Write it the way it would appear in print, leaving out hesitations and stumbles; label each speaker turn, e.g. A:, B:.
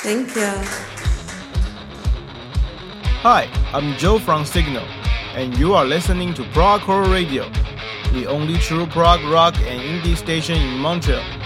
A: Thank you.
B: Hi, I'm Joe from Signal, and you are listening to Prog Core Radio, the only true prog rock and indie station in Montreal.